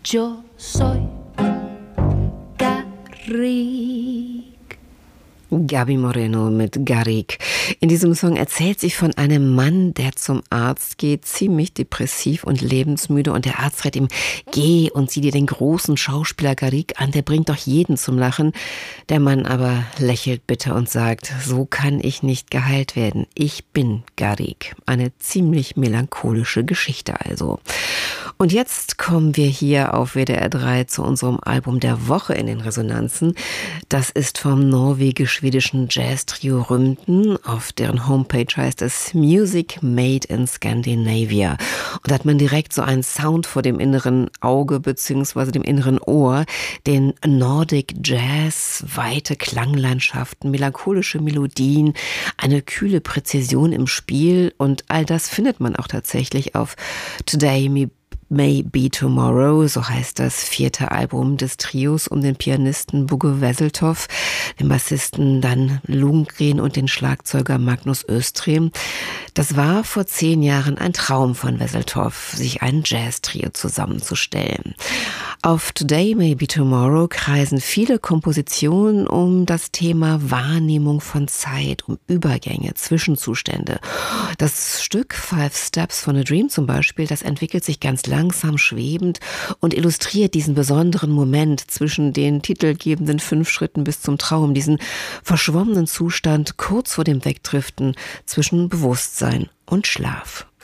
Yo soy Garrick. Gabi Moreno mit Garrick. In diesem Song erzählt sie von einem Mann, der zum Arzt geht, ziemlich depressiv und lebensmüde, und der Arzt rät ihm: geh und sieh dir den großen Schauspieler Garrick an, der bringt doch jeden zum Lachen. Der Mann aber lächelt bitter und sagt: so kann ich nicht geheilt werden. Ich bin Garrick. Eine ziemlich melancholische Geschichte also. Und jetzt kommen wir hier auf WDR 3 zu unserem Album der Woche in den Resonanzen. Das ist vom norwegisch-schwedischen Jazz-Trio Rymten. Auf deren Homepage heißt es Music Made in Scandinavia. Und da hat man direkt so einen Sound vor dem inneren Auge bzw. dem inneren Ohr. Den Nordic Jazz, weite Klanglandschaften, melancholische Melodien, eine kühle Präzision im Spiel. Und all das findet man auch tatsächlich auf Today May Be Tomorrow, so heißt das 4. Album des Trios um den Pianisten Bugge Wesseltoft, den Bassisten Dan Lundgren und den Schlagzeuger Magnus Östrem. Das war vor 10 Jahren ein Traum von Wesseltoft, sich ein Jazz-Trio zusammenzustellen. Auf Today May Be Tomorrow kreisen viele Kompositionen um das Thema Wahrnehmung von Zeit, um Übergänge, Zwischenzustände. Das Stück Five Steps from a Dream zum Beispiel, das entwickelt sich ganz langsam schwebend und illustriert diesen besonderen Moment zwischen den titelgebenden 5 Schritten bis zum Traum, diesen verschwommenen Zustand kurz vor dem Wegdriften zwischen Bewusstsein und Schlaf.